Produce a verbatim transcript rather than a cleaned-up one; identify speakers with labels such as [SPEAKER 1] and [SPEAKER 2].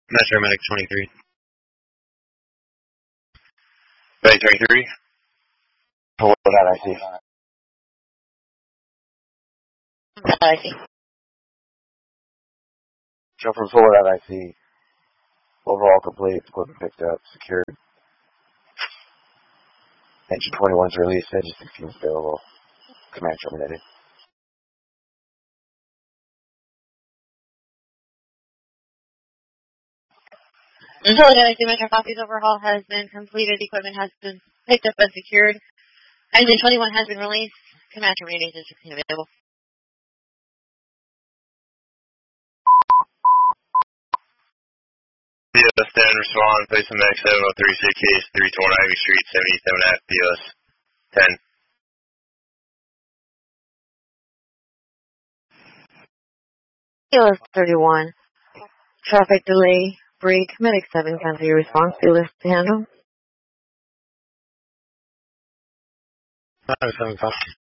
[SPEAKER 1] Metro Medic twenty-three.
[SPEAKER 2] Bay twenty-three. Hold that I C.
[SPEAKER 3] I see.
[SPEAKER 2] Show from forward that I C. Overall complete. Equipment picked up. Secured. Engine twenty-one is released. Engine sixteen is available. Command terminated.
[SPEAKER 3] Until the Galaxy Metro copies overhaul has been completed, equipment has been picked up and secured. Engine twenty-one has been released. Command terminated. Engine sixteen available.
[SPEAKER 4] B O S ten, respond, place on Max seven oh three six case, three twenty Ivy Street, seventy-seven F, B O S ten.
[SPEAKER 3] B O S thirty-one. Traffic delay. Break. Medic seven. Cancel your response. B O S to handle.
[SPEAKER 1] five seven copy.